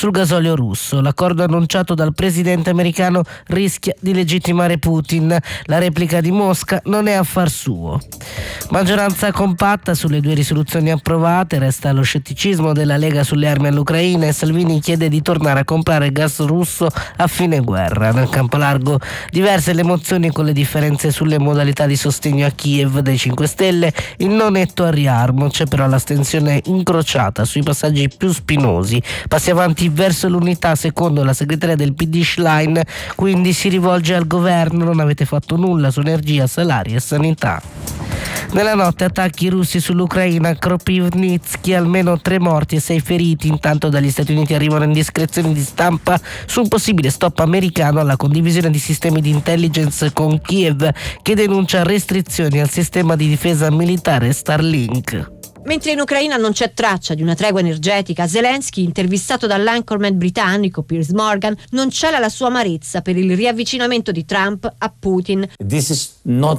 sul gasolio russo. L'accordo annunciato dal presidente americano rischia di legittimare Putin. La replica di Mosca non è affar suo. Maggioranza compatta sulle 2 risoluzioni approvate, resta lo scetticismo della Lega sulle armi all'Ucraina e Salvini chiede di tornare a comprare gas russo a fine guerra. Nel campo largo diverse le mozioni con le differenze sulle modalità di sostegno a Kiev dei 5 Stelle, il no netto al riarmo, c'è però l'astensione incrociata sui passaggi più spinosi. Passi avanti verso l'unità secondo la segretaria del PD Schlein, quindi si rivolge al governo: non avete fatto nulla su energia, salari e sanità. Nella notte attacchi russi sull'Ucraina, Kropivnitsky, almeno 3 morti e 6 feriti. Intanto dagli Stati Uniti arrivano indiscrezioni di stampa su un possibile stop americano alla condivisione di sistemi di intelligence con Kiev, che denuncia restrizioni al sistema di difesa militare Starlink. Mentre in Ucraina non c'è traccia di una tregua energetica, Zelensky, intervistato dall'anchorman britannico Piers Morgan, non cela la sua amarezza per il riavvicinamento di Trump a Putin. Non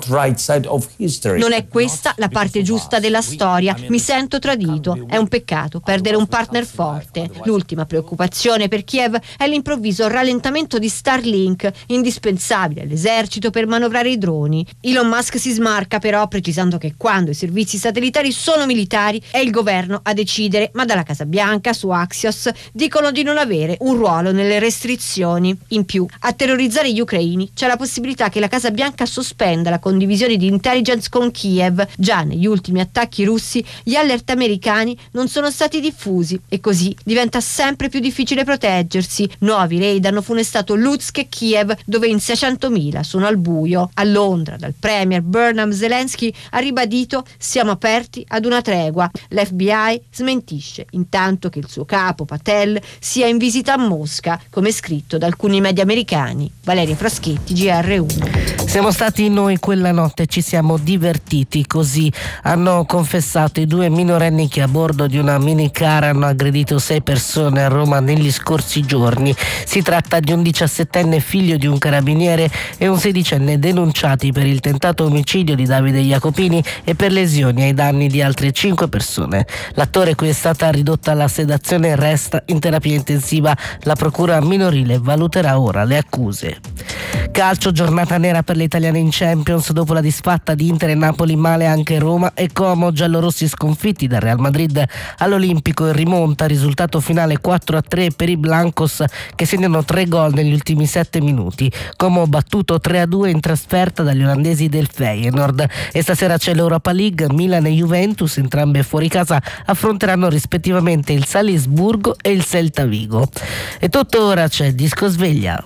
è questa la parte giusta della storia. Mi sento tradito. È un peccato perdere un partner forte. L'ultima preoccupazione per Kiev è l'improvviso rallentamento di Starlink, indispensabile all'esercito per manovrare i droni. Elon Musk si smarca però, precisando che quando i servizi satellitari sono militari è il governo a decidere, ma dalla Casa Bianca su Axios dicono di non avere un ruolo nelle restrizioni. In più, a terrorizzare gli ucraini c'è la possibilità che la Casa Bianca sospenda la condivisione di intelligence con Kiev. Già negli ultimi attacchi russi gli alert americani non sono stati diffusi e così diventa sempre più difficile proteggersi. Nuovi raid hanno funestato Lutsk e Kiev, dove in 600.000 sono al buio. A Londra, dal premier Bernard Zelensky ha ribadito: siamo aperti ad una tregua. L'FBI smentisce, intanto che il suo capo Patel sia in visita a Mosca, come scritto da alcuni media americani. Valeria Fraschetti, GR1. Siamo stati noi quella notte e ci siamo divertiti, così hanno confessato i 2 minorenni che a bordo di una minicar hanno aggredito 6 persone a Roma negli scorsi giorni. Si tratta di un 17enne figlio di un carabiniere e un 16enne denunciati per il tentato omicidio di Davide Jacopini e per lesioni ai danni di altre 5 persone. L'attore, cui è stata ridotta la sedazione, resta in terapia intensiva. La procura minorile valuterà ora le accuse. Calcio, giornata nera per le italiane in Champions. Dopo la disfatta di Inter e Napoli, male anche Roma e Como. Giallorossi sconfitti dal Real Madrid all'Olimpico in rimonta. Risultato finale 4-3 per i Blancos, che segnano 3 gol negli ultimi 7 minuti. Como battuto 3-2 in trasferta dagli olandesi del Feyenoord. E stasera c'è l'Europa League. Milan e Juventus, entrambe fuori casa, affronteranno rispettivamente il Salisburgo e il Celta Vigo. E tuttora c'è Disco Sveglia.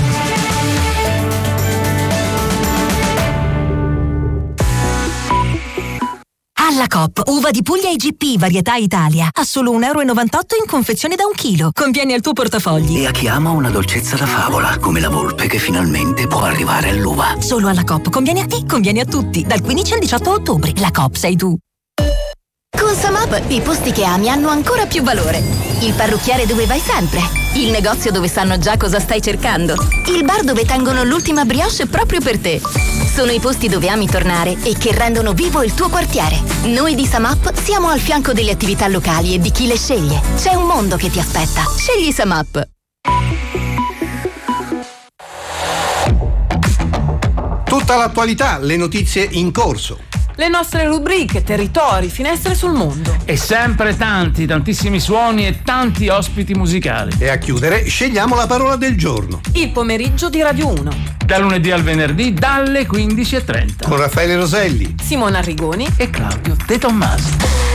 Alla Coop, uva di Puglia IGP, varietà Italia, a solo €1,98 in confezione da 1 chilo. Conviene al tuo portafogli. E a chi ama una dolcezza da favola, come la volpe che finalmente può arrivare all'uva. Solo alla Coop, conviene a te, conviene a tutti. Dal 15 al 18 ottobre. La Coop sei tu. Con Samap i posti che ami hanno ancora più valore. Il parrucchiere dove vai sempre. Il negozio dove sanno già cosa stai cercando. Il bar dove tengono l'ultima brioche proprio per te. Sono i posti dove ami tornare e che rendono vivo il tuo quartiere. Noi di Samap siamo al fianco delle attività locali e di chi le sceglie. C'è un mondo che ti aspetta. Scegli Samap. Tutta l'attualità, le notizie in corso. Le nostre rubriche, territori, finestre sul mondo. E sempre tantissimi suoni e tanti ospiti musicali. E a chiudere scegliamo la parola del giorno. Il pomeriggio di Radio 1. Da lunedì al venerdì dalle 15:30. Con Raffaele Roselli, Simona Arrigoni e Claudio De Tommasi.